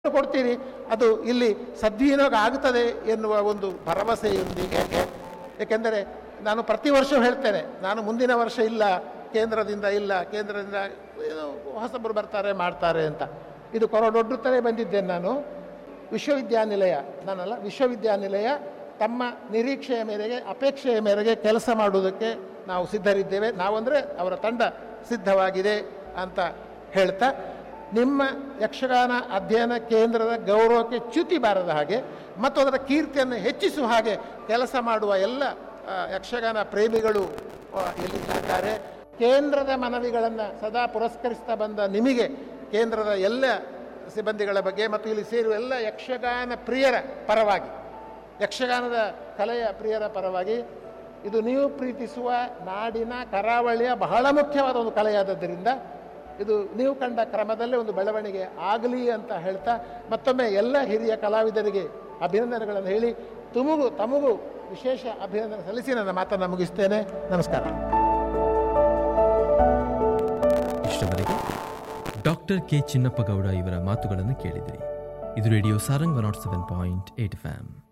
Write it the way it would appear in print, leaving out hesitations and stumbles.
ಕೊಡ್ತೀರಿ, ಅದು ಇಲ್ಲಿ ಸದ್ವಿನಿಯೋಗ ಆಗುತ್ತದೆ ಎನ್ನುವ ಒಂದು ಭರವಸೆಯೊಂದಿಗೆ. ಏಕೆಂದರೆ ನಾನು ಪ್ರತಿ ವರ್ಷ ಹೇಳ್ತೇನೆ, ನಾನು ಮುಂದಿನ ವರ್ಷ ಇಲ್ಲ, ಕೇಂದ್ರದಿಂದ ಏನು ಹೊಸಬರು ಬರ್ತಾರೆ ಮಾಡ್ತಾರೆ ಅಂತ. ಇದು ಕೊರಡೊಡ್ಡುತ್ತಲೇ ಬಂದಿದ್ದೇನೆ ನಾನು. ವಿಶ್ವವಿದ್ಯಾನಿಲಯ ತಮ್ಮ ನಿರೀಕ್ಷೆಯ ಮೇರೆಗೆ, ಅಪೇಕ್ಷೆಯ ಮೇರೆಗೆ ಕೆಲಸ ಮಾಡುವುದಕ್ಕೆ ನಾವು ಸಿದ್ಧರಿದ್ದೇವೆ. ನಾವಂದರೆ ಅವರ ತಂಡ ಸಿದ್ಧವಾಗಿದೆ ಅಂತ ಹೇಳ್ತಾ, ನಿಮ್ಮ ಯಕ್ಷಗಾನ ಅಧ್ಯಯನ ಕೇಂದ್ರದ ಗೌರವಕ್ಕೆ ಚ್ಯುತಿ ಬಾರದ ಹಾಗೆ ಮತ್ತು ಅದರ ಕೀರ್ತಿಯನ್ನು ಹೆಚ್ಚಿಸುವ ಹಾಗೆ ಕೆಲಸ ಮಾಡುವ ಎಲ್ಲ ಯಕ್ಷಗಾನ ಪ್ರೇಮಿಗಳು ಇಲ್ಲಿದ್ದಾರೆ. ಕೇಂದ್ರದ ಮನವಿಗಳನ್ನು ಸದಾ ಪುರಸ್ಕರಿಸ್ತಾ ಬಂದ ನಿಮಗೆ, ಕೇಂದ್ರದ ಎಲ್ಲ ಸಿಬ್ಬಂದಿಗಳ ಬಗ್ಗೆ ಮತ್ತು ಇಲ್ಲಿ ಸೇರುವ ಎಲ್ಲ ಯಕ್ಷಗಾನ ಪ್ರಿಯರ ಪರವಾಗಿ, ಯಕ್ಷಗಾನದ ಕಲೆಯ ಪ್ರಿಯರ ಪರವಾಗಿ, ಇದು ನೀವು ಪ್ರೀತಿಸುವ ನಾಡಿನ ಕರಾವಳಿಯ ಬಹಳ ಮುಖ್ಯವಾದ ಒಂದು ಕಲೆಯಾದದ್ದರಿಂದ ಇದು ನೀವು ಕಂಡ ಕ್ರಮದಲ್ಲೇ ಒಂದು ಬೆಳವಣಿಗೆ ಆಗಲಿ ಅಂತ ಹೇಳ್ತಾ, ಮತ್ತೊಮ್ಮೆ ಎಲ್ಲ ಹಿರಿಯ ಕಲಾವಿದರಿಗೆ ಅಭಿನಂದನೆಗಳನ್ನು ಹೇಳಿ ತಮಗೂ ವಿಶೇಷ ಅಭಿನಂದನೆ ಸಲ್ಲಿಸಿ ನನ್ನ ಮಾತನ್ನು ಮುಗಿಸ್ತೇನೆ. ನಮಸ್ಕಾರ. ಇಷ್ಟವರೆಗೆ ಡಾಕ್ಟರ್ ಕೆ ಚಿನ್ನಪ್ಪಗೌಡ ಇವರ ಮಾತುಗಳನ್ನು ಕೇಳಿದಿರಿ. ಇದು ರೇಡಿಯೋ ಸಾರಂಗ್ 107.8 FM.